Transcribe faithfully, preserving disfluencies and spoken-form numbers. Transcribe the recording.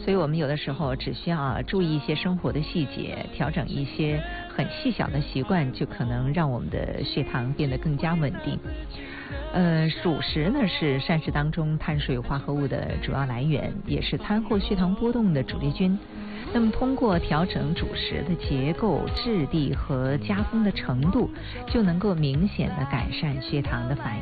所以我们有的时候只需要注意一些生活的细节，调整一些很细小的习惯，就可能让我们的血糖变得更加稳定。呃，主食呢是膳食当中碳水化合物的主要来源，也是餐后血糖波动的主力军。那么通过调整主食的结构、质地和加工的程度，就能够明显的改善血糖的反